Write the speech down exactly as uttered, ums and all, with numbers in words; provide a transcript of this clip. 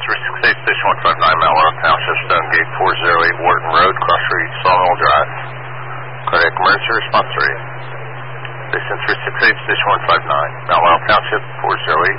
three six eight, Station one five nine, Mount Laurel Township, Stonegate, four oh eight Wharton Road, Cross Street, Sawmill Drive. Cardiac emergency response three. Station three six eight, Station one five nine, Mount Laurel Township, four oh eight